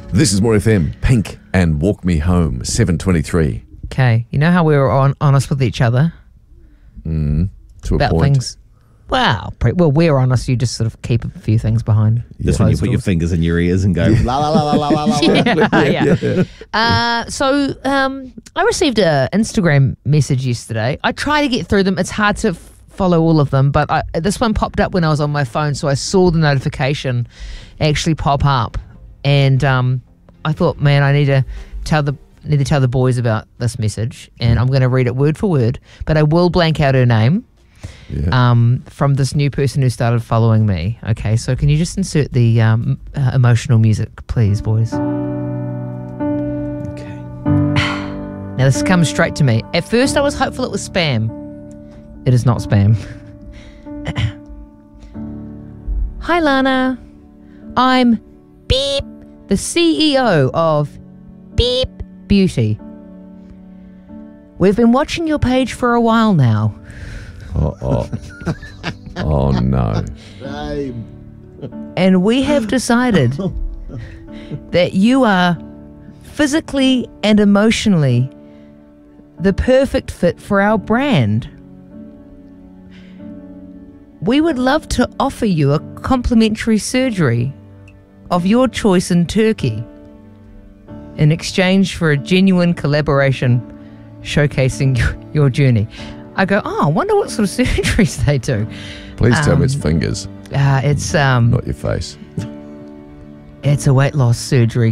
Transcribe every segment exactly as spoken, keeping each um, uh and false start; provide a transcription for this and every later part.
This is More F M, Pink and Walk Me Home, seven twenty-three. Okay, you know how we were on, honest with each other Mm, to a about point. things? Wow. Pre- well, we're honest. You just sort of keep a few things behind. Just when you put your fingers in your ears and go, la la la la la la la. yeah, yeah. yeah. Uh, so um, I received an Instagram message yesterday. I try to get through them. It's hard to f- follow all of them, but I, this one popped up when I was on my phone, so I saw the notification actually pop up, and um, I thought, man, I need to tell the need to tell the boys about this message, and I'm going to read it word for word, but I will blank out her name. Yeah. Um, from this new person who started following me. Okay, so can you just insert the um, uh, emotional music, please, boys? Okay. Now, this comes straight to me. At first, I was hopeful it was spam. It is not spam. Hi, Lana. I'm Beep, the C E O of Beep Beauty. We've been watching your page for a while now. Oh, oh. Oh, no. And we have decided that you are physically and emotionally the perfect fit for our brand. We would love to offer you a complimentary surgery of your choice in Turkey in exchange for a genuine collaboration showcasing your, your journey. I go, oh, I wonder what sort of surgeries they do. Please tell Um, me it's fingers, Uh, it's um, not your face. it's a weight loss surgery.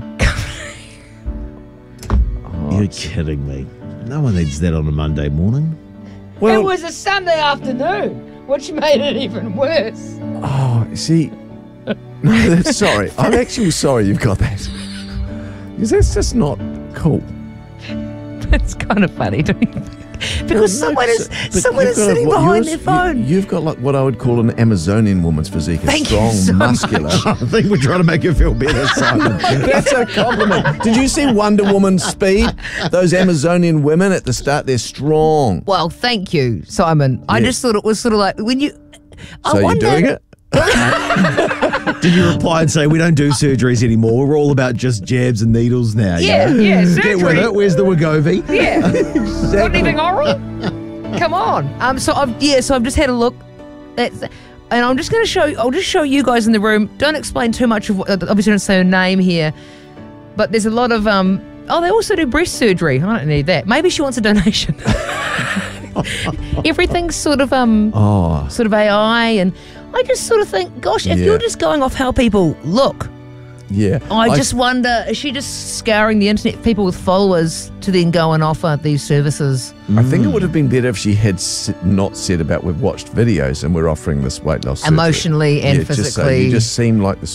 You're kidding me. No one needs that on a Monday morning. It was a Sunday afternoon, which made it even worse. Oh, see, no, that's sorry. I'm actually sorry you've got that. Because that's just not cool. It's kind of funny, don't you think? Because No, someone is but someone you've is got a- sitting what, behind yours- their phone. You, have got like what I would call an Amazonian woman's physique. A Thank you strong, so muscular. I think we're trying to make you feel better, Simon. That's a compliment. Did you see Wonder Woman Speed? Those Amazonian women at the start, they're strong. Well, thank you, Simon. I Yeah. just thought it was sort of like when you. I So you're wonder, doing it? Did you reply and say, we don't do surgeries anymore, we're all about just jabs and needles now? you Yeah, know? yeah, Get with surgery. it, where's the Wegovy? Yeah, got anything oral? Come on. Um. So I've yeah. So I've just had a look. That's, and I'm just going to show. I'll just show you guys in the room. Don't explain too much of what. Obviously, don't say her name here. But there's a lot of um. Oh, they also do breast surgery. I don't need that. Maybe she wants a donation. Everything's sort of um. Oh, Sort of A I, and I just sort of think, gosh, if Yeah. you're just going off how people look, yeah. I, just wonder, is she just scouring the internet for people with followers to then go and offer these services? I think it would have been better if she had s- not said about we've watched videos and we're offering this weight loss surgery. Emotionally and Yeah, just so physically. you just seem like the